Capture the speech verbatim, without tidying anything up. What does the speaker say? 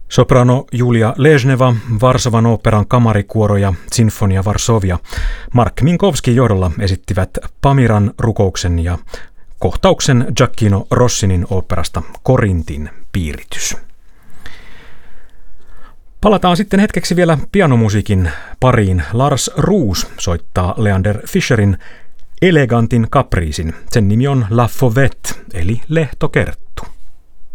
Soprano Julia Ležneva, Varsovan oopperan kamarikuoro ja Sinfonia Varsovia Mark Minkowskin johdolla esittivät Pamiran rukouksen ja kohtauksen Giacchino Rossinin oopperasta Korintin piiritys. Palataan sitten hetkeksi vielä pianomusiikin pariin. Lars Roos soittaa Leander Fischerin elegantin kapriisin. Sen nimi on La Fauvette, eli lehtokerttu.